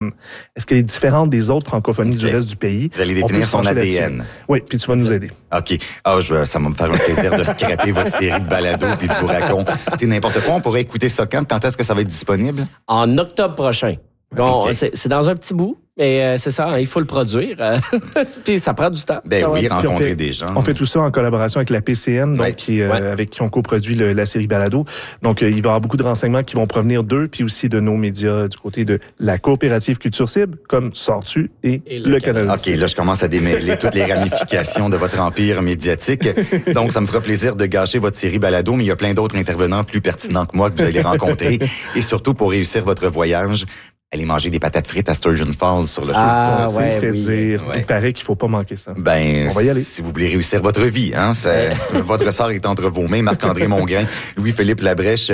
francophone. Est-ce qu'elle est différente des autres francophonies du reste du pays? Vous allez définir son ADN. Oui, puis tu vas nous aider. OK. Ça va me faire un plaisir de scraper votre série de balados puis de vous raconter n'importe quoi. On pourrait écouter ça quand? Quand est-ce que ça va être disponible? En octobre prochain. Bon, Okay. c'est dans un petit bout, mais c'est ça, il faut le produire. Puis ça prend du temps. Ben oui, rencontrer des gens. On fait tout ça en collaboration avec la PCN, donc avec qui on coproduit la série Balado. Donc, il va y avoir beaucoup de renseignements qui vont provenir d'eux, puis aussi de nos médias du côté de la coopérative Culture Cible, comme Sortu et le Canal. OK, là, je commence à démêler toutes les ramifications de votre empire médiatique. Donc, ça me fera plaisir de gâcher votre série Balado, mais il y a plein d'autres intervenants plus pertinents que moi que vous allez rencontrer. Et surtout, pour réussir votre voyage, allez manger des patates frites à Sturgeon Falls sur le dire. Il paraît qu'il faut pas manquer ça. Ben, on va y aller. Si vous voulez réussir votre vie, hein, votre sort est entre vos mains. Marc-André Mongrain, Louis-Philippe Labrèche,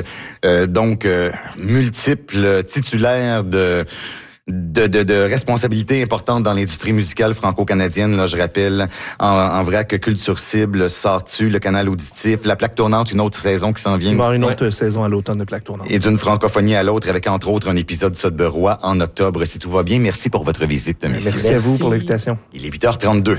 multiples titulaires de responsabilités importantes dans l'industrie musicale franco-canadienne. Là, je rappelle, en vrac, Culture Cible, Sortu, le Canal Auditif, la Plaque Tournante, une autre saison qui s'en vient. Il va y avoir une autre saison à l'automne de Plaque Tournante. Et d'une francophonie à l'autre, avec entre autres un épisode de Sotberois en octobre, si tout va bien. Merci pour votre visite, messieurs. Merci à vous pour l'invitation. Il est 8h32.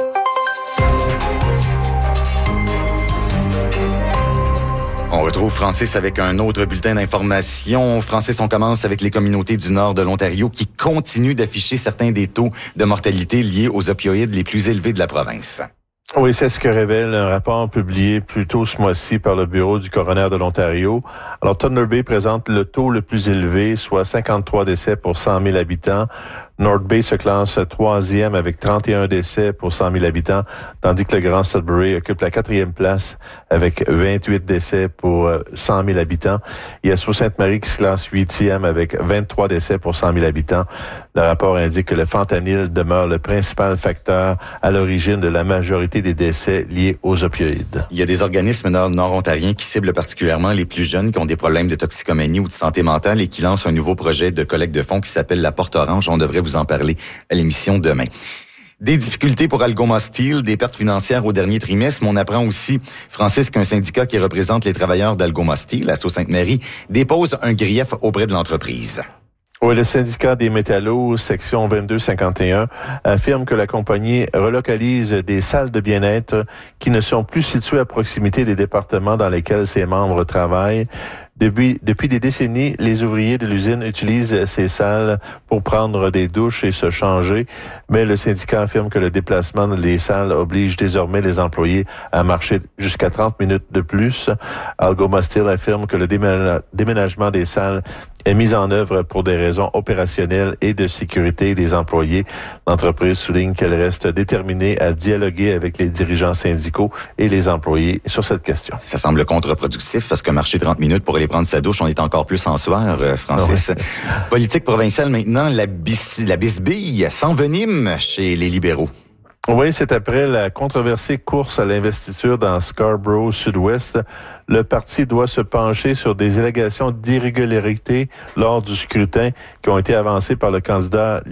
On retrouve Francis avec un autre bulletin d'information. Francis, on commence avec les communautés du nord de l'Ontario qui continuent d'afficher certains des taux de mortalité liés aux opioïdes les plus élevés de la province. Oui, c'est ce que révèle un rapport publié plus tôt ce mois-ci par le Bureau du coroner de l'Ontario. Alors, Thunder Bay présente le taux le plus élevé, soit 53 décès pour 100 000 habitants. North Bay se classe troisième avec 31 décès pour 100 000 habitants, tandis que le Grand Sudbury occupe la quatrième place avec 28 décès pour 100 000 habitants. Il y a Sault-Sainte-Marie qui se classe huitième avec 23 décès pour 100 000 habitants. Le rapport indique que le fentanyl demeure le principal facteur à l'origine de la majorité des décès liés aux opioïdes. Il y a des organismes nord-ontariens qui ciblent particulièrement les plus jeunes qui ont des problèmes de toxicomanie ou de santé mentale et qui lancent un nouveau projet de collecte de fonds qui s'appelle la Porte Orange. On devrait vous en parler à l'émission demain. Des difficultés pour Algoma Steel, des pertes financières au dernier trimestre, mais on apprend aussi, Francis, qu'un syndicat qui représente les travailleurs d'Algoma Steel à Sault-Sainte-Marie dépose un grief auprès de l'entreprise. Oui, le syndicat des métallos, section 2251, affirme que la compagnie relocalise des salles de bien-être qui ne sont plus situées à proximité des départements dans lesquels ses membres travaillent. Depuis des décennies, les ouvriers de l'usine utilisent ces salles pour prendre des douches et se changer, mais le syndicat affirme que le déplacement des salles oblige désormais les employés à marcher jusqu'à 30 minutes de plus. Algoma Steel affirme que le déménagement des salles est mis en œuvre pour des raisons opérationnelles et de sécurité des employés. L'entreprise souligne qu'elle reste déterminée à dialoguer avec les dirigeants syndicaux et les employés sur cette question. Ça semble contre-productif parce que marcher 30 minutes pour aller prendre sa douche, on est encore plus en sueur, Francis. Ouais. Politique provinciale maintenant, la bisbille s'envenime chez les libéraux. Oui, c'est après la controversée course à l'investiture dans Scarborough Sud-Ouest. Le parti doit se pencher sur des allégations d'irrégularité lors du scrutin qui ont été avancées par le candidat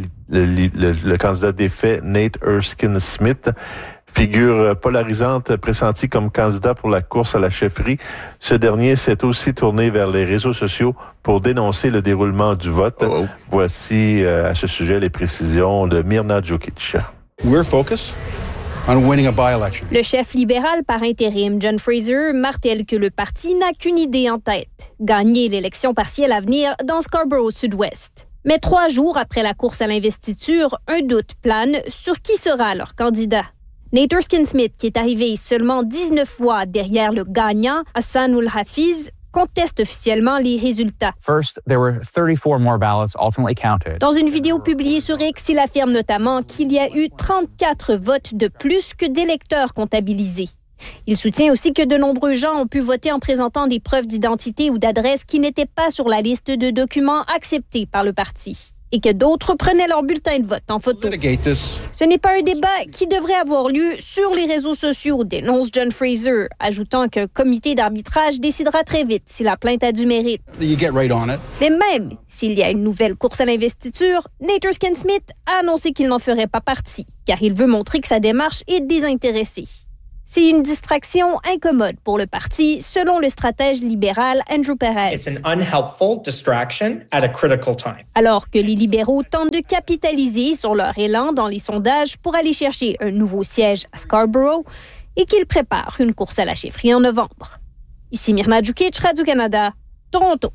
défait Nate Erskine-Smith. Figure polarisante pressentie comme candidat pour la course à la chefferie, ce dernier s'est aussi tourné vers les réseaux sociaux pour dénoncer le déroulement du vote. Voici à ce sujet les précisions de Mirna Djukic. We're focused on winning a by-election. Le chef libéral par intérim, John Fraser, martèle que le parti n'a qu'une idée en tête, gagner l'élection partielle à venir dans Scarborough Sud-Ouest. Mais 3 jours après la course à l'investiture, un doute plane sur qui sera leur candidat. Nate Erskine-Smith, qui est arrivé seulement 19 fois derrière le gagnant, Hassan Ul-Hafiz, conteste officiellement les résultats. First, there were 34 more ballots ultimately counted. Dans une vidéo publiée sur X, il affirme notamment qu'il y a eu 34 votes de plus que d'électeurs comptabilisés. Il soutient aussi que de nombreux gens ont pu voter en présentant des preuves d'identité ou d'adresse qui n'étaient pas sur la liste de documents acceptés par le parti et que d'autres prenaient leur bulletin de vote en photo. Ce n'est pas un débat qui devrait avoir lieu sur les réseaux sociaux, dénonce John Fraser, ajoutant qu'un comité d'arbitrage décidera très vite si la plainte a du mérite. Mais même s'il y a une nouvelle course à l'investiture, Nate Erskine-Smith a annoncé qu'il n'en ferait pas partie, car il veut montrer que sa démarche est désintéressée. C'est une distraction incommode pour le parti, selon le stratège libéral Andrew Perez. It's an unhelpful distraction at a critical time. Alors que les libéraux tentent de capitaliser sur leur élan dans les sondages pour aller chercher un nouveau siège à Scarborough et qu'ils préparent une course à la chefferie en novembre. Ici Myrna Djukic, Radio-Canada, Toronto.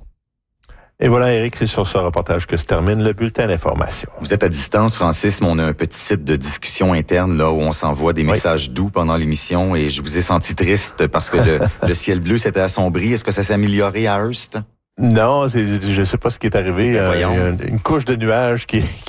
Et voilà, Éric, c'est sur ce reportage que se termine le bulletin d'information. Vous êtes à distance, Francis, mais on a un petit site de discussion interne là où on s'envoie des messages doux pendant l'émission et je vous ai senti triste parce que le ciel bleu s'était assombri. Est-ce que ça s'est amélioré à Hearst? Non, je sais pas ce qui est arrivé. Il y a une couche de nuages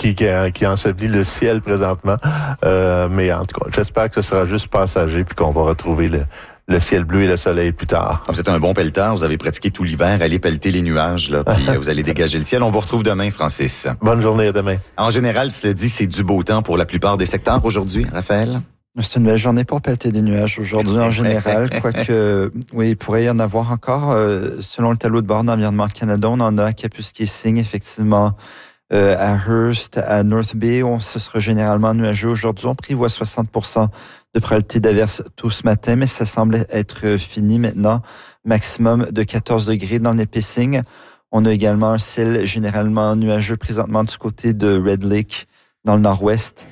qui ensevelit le ciel présentement. Mais en tout cas, j'espère que ce sera juste passager puis qu'on va retrouver le ciel bleu et le soleil plus tard. Vous êtes un bon pelleteur, vous avez pratiqué tout l'hiver, allez pelleter les nuages, là, puis vous allez dégager le ciel. On vous retrouve demain, Francis. Bonne journée, à demain. En général, cela dit, c'est du beau temps pour la plupart des secteurs aujourd'hui, Raphaël? C'est une belle journée pour pelleter des nuages aujourd'hui en général, quoique, oui, il pourrait y en avoir encore. Selon le tableau de bord d'Environnement Canada, on en a à Kapuskasing, effectivement, à Hearst, à North Bay, ce sera généralement nuageux. Aujourd'hui, on prévoit 60% de probabilité d'averse tout ce matin, mais ça semble être fini maintenant. Maximum de 14 degrés dans l'Nipissing. On a également un ciel généralement nuageux présentement du côté de Red Lake, dans le nord-ouest,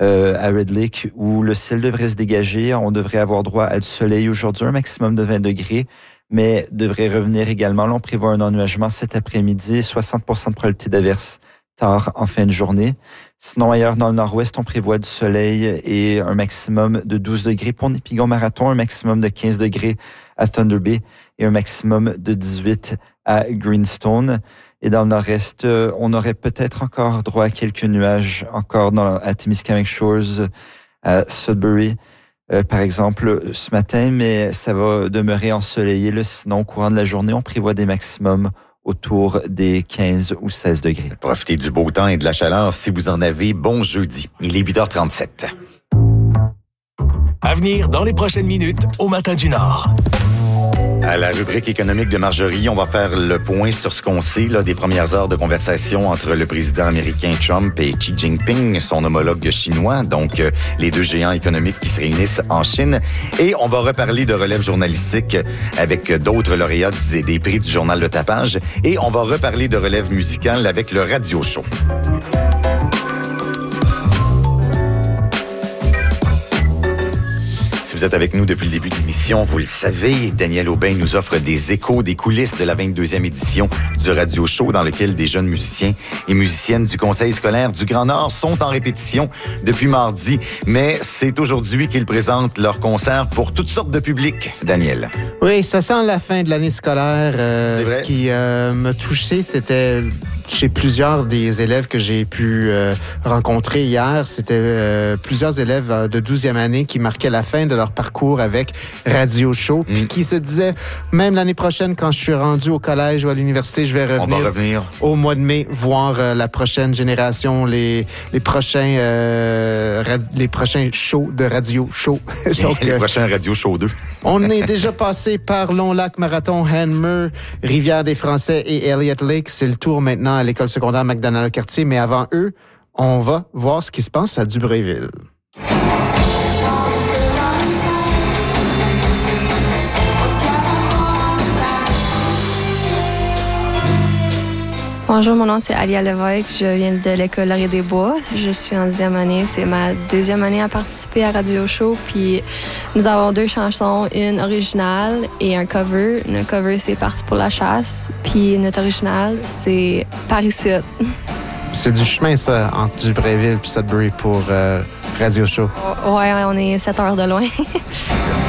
à Red Lake, où le ciel devrait se dégager. On devrait avoir droit à du soleil aujourd'hui, un maximum de 20 degrés, mais devrait revenir également. Là, on prévoit un ennuagement cet après-midi, 60% de probabilité d'averse tard en fin de journée. Sinon, ailleurs dans le nord-ouest, on prévoit du soleil et un maximum de 12 degrés pour Nipigon-Marathon, un maximum de 15 degrés à Thunder Bay et un maximum de 18 à Greenstone. Et dans le nord-est, on aurait peut-être encore droit à quelques nuages encore à Témiscamingue Shores, à Sudbury, par exemple, ce matin, mais ça va demeurer ensoleillé. Sinon, au courant de la journée, on prévoit des maximums autour des 15 ou 16 degrés. Profitez du beau temps et de la chaleur si vous en avez. Bon jeudi. Il est 8h37. À venir dans les prochaines minutes au Matin du Nord. À la rubrique économique de Marjorie, on va faire le point sur ce qu'on sait des premières heures de conversation entre le président américain Trump et Xi Jinping, son homologue chinois, donc les deux géants économiques qui se réunissent en Chine. Et on va reparler de relève journalistique avec d'autres lauréats des prix du Journal Le Tapage. Et on va reparler de relève musicale avec le Radio Show. Si vous êtes avec nous depuis le début de l'émission, vous le savez, Daniel Aubin nous offre des échos des coulisses de la 22e édition du Radio Show dans lequel des jeunes musiciens et musiciennes du Conseil scolaire du Grand Nord sont en répétition depuis mardi. Mais c'est aujourd'hui qu'ils présentent leur concert pour toutes sortes de publics. Daniel. Oui, ça sent la fin de l'année scolaire. Ce qui m'a touché, c'était chez plusieurs des élèves que j'ai pu rencontrer hier. C'était plusieurs élèves de 12e année qui marquaient la fin de leur parcours avec Radio Show, puis qui se disaient, même l'année prochaine, quand je suis rendu au collège ou à l'université, je vais revenir au mois de mai, voir la prochaine génération, les prochains shows de Radio Show. Donc, les prochains Radio Show 2. On est déjà passé par Long-Lac Marathon, Hanmer, Rivière-des-Français et Elliott Lake. C'est le tour maintenant à l'école secondaire McDonald-Cartier, mais avant eux, on va voir ce qui se passe à Dubreuilville. Bonjour, mon nom c'est Alia Lévesque, je viens de l'école Laurier-des-Bois. Je suis en 10e année, c'est ma 2e année à participer à Radio Show. Puis nous avons 2 chansons, une originale et un cover. Notre cover, c'est Parti pour la chasse, puis notre original, c'est Paris-Sud. C'est du chemin, ça, entre Dubreuilville et Sudbury pour Radio Show. Ouais, on est 7 heures de loin.